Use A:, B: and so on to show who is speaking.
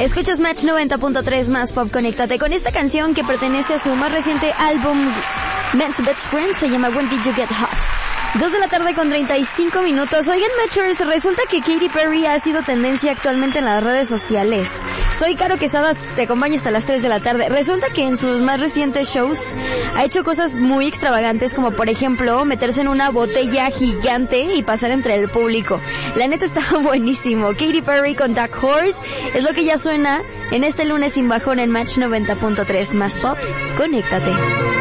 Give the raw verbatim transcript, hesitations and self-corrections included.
A: Escuchas Match noventa punto tres más Pop, conéctate con esta canción que pertenece a su más reciente álbum Men's Best Friend, se llama When Did You Get Hot. Dos de la tarde con treinta y cinco minutos. Oigan, Matchers, resulta que Katy Perry ha sido tendencia actualmente en las redes sociales. Soy Caro Quesada, te acompaño hasta las tres de la tarde. Resulta que en sus más recientes shows ha hecho cosas muy extravagantes, como por ejemplo meterse en una botella gigante y pasar entre el público. La neta está buenísimo. Katy Perry con Dark Horse es lo que ya suena en este lunes sin bajón en Match noventa punto tres más Pop. Conéctate.